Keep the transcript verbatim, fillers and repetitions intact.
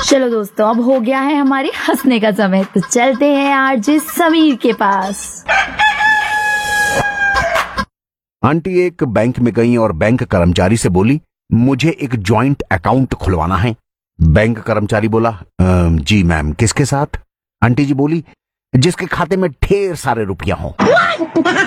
चलो दोस्तों, अब हो गया है हमारे हंसने का समय, तो चलते हैं आरजे समीर के पास। आंटी एक बैंक में गई और बैंक कर्मचारी से बोली, मुझे एक जॉइंट अकाउंट खुलवाना है। बैंक कर्मचारी बोला, जी मैम, किसके साथ? आंटी जी बोली, जिसके खाते में ढेर सारे रुपया हो।